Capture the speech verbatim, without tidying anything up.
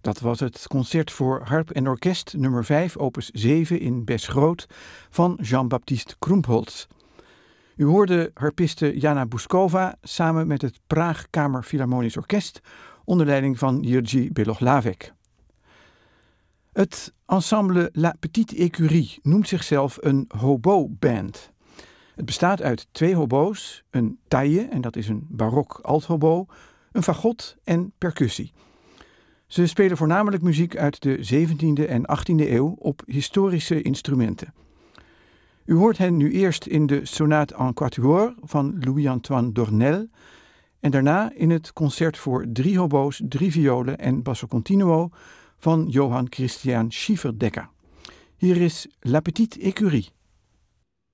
Dat was het concert voor harp en orkest nummer vijf, opus zeven in Bes Groot van Jean-Baptiste Krumpholz. U hoorde harpiste Jana Bouskova samen met het Praag Kamerfilharmonisch Orkest onder leiding van Jiří Bělohlavek. Het ensemble La Petite Écurie noemt zichzelf een hobo-band. Het bestaat uit twee hobo's, een taille, en dat is een barok althobo, een fagot en percussie. Ze spelen voornamelijk muziek uit de zeventiende en achttiende eeuw op historische instrumenten. U hoort hen nu eerst in de Sonate en Quatuor van Louis-Antoine Dornel en daarna in het concert voor drie hobo's, drie violen en basso continuo van Johann Christian Schieferdecker. Hier is La Petite Écurie.